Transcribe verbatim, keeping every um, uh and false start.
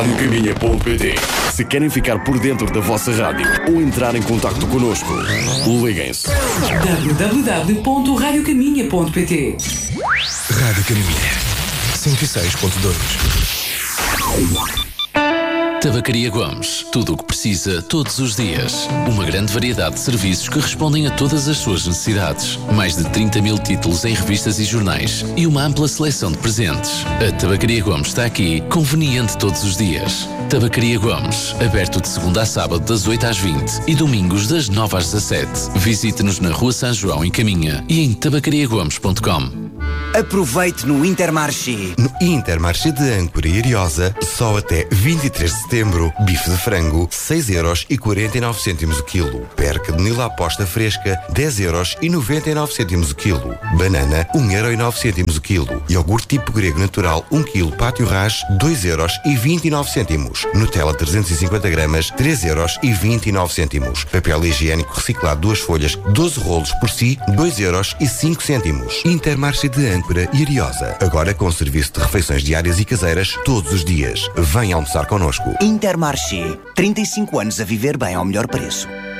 rádio caminha ponto pt. Se querem ficar por dentro da vossa rádio ou entrar em contacto connosco, liguem-se. w w w ponto rádio caminha ponto pt. Rádio Caminha cento e seis ponto dois. Tabacaria Gomes. Tudo o que precisa todos os dias. Uma grande variedade de serviços que respondem a todas as suas necessidades. Mais de trinta mil títulos em revistas e jornais. E uma ampla seleção de presentes. A Tabacaria Gomes está aqui, conveniente todos os dias. Tabacaria Gomes. Aberto de segunda a sábado das oito às vinte e domingos das nove às dezassete. Visite-nos na Rua São João, em Caminha, e em tabacaria gomes ponto com. Aproveite no Intermarché. No Intermarché de Âncora e Ariosa, só até vinte e três de setembro, bife de frango, seis euros e quarenta e nove cêntimos o quilo. Perca de Nila Aposta fresca, dez euros e noventa e nove cêntimos o quilo. Banana, um euro e nove cêntimos o quilo. Iogurte tipo grego natural, um quilo. Pátio Ras, dois euros e vinte e nove cêntimos. Nutella trezentos e cinquenta gramas, três euros e vinte e nove cêntimos. Papel higiênico reciclado, duas folhas, doze rolos por si, dois euros e cinco cêntimos. Intermarché de Âncora e Ariosa. Agora com serviço de refeições diárias e caseiras todos os dias. Venha almoçar connosco. Intermarché. trinta e cinco anos a viver bem ao melhor preço.